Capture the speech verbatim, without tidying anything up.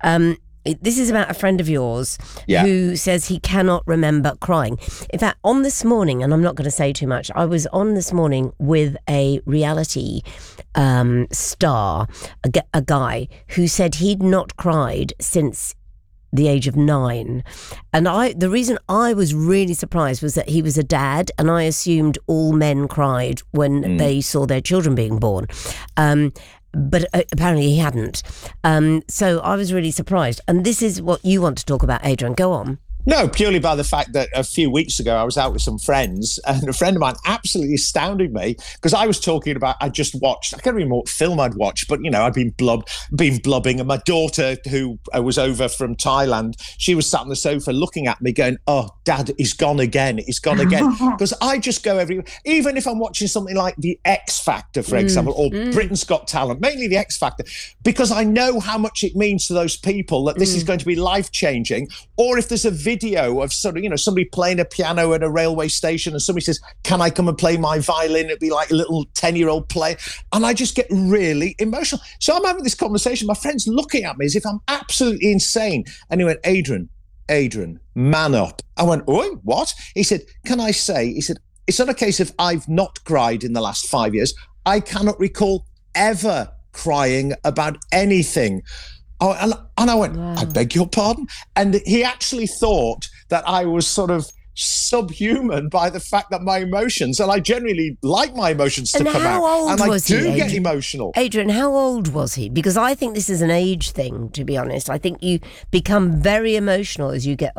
Um, this is about a friend of yours Yeah. who says he cannot remember crying. In fact, on this morning, and I'm not going to say too much, I was on this morning with a reality um, star, a, gu- a guy who said he'd not cried since the age of nine. And I, the reason I was really surprised was that he was a dad, and I assumed all men cried when Mm. they saw their children being born. Um, but uh, apparently he hadn't. Um, so I was really surprised. And this is what you want to talk about, Adrian. Go on. No, purely by the fact that a few weeks ago I was out with some friends and a friend of mine absolutely astounded me because I was talking about, I just watched, I can't remember what film I'd watched, but, you know, I'd been, blub, been blubbing, and my daughter, who uh, was over from Thailand, she was sat on the sofa looking at me going, oh, Dad, he's gone again, he's gone again. Because I just go every, even if I'm watching something like The X Factor, for example, or mm. Britain's Got Talent, mainly The X Factor, because I know how much it means to those people that this Mm. is going to be life-changing. Or if there's a video Video of sort of, you know, somebody playing a piano at a railway station and somebody says, can I come and play my violin? It'd be like a little ten-year-old play. And I just get really emotional. So I'm having this conversation. My friend's looking at me as if I'm absolutely insane. And he went, Adrian, Adrian, man up. I went, oi, what? He said, can I say, he said, it's not a case of I've not cried in the last five years. I cannot recall ever crying about anything. Oh, and, and I went, Wow. I beg your pardon? And he actually thought that I was sort of subhuman by the fact that my emotions, and I generally like my emotions to And come how out. old and I was do he, get Adrian? emotional. Adrian, how old was he? Because I think this is an age thing, to be honest. I think you become very emotional as you get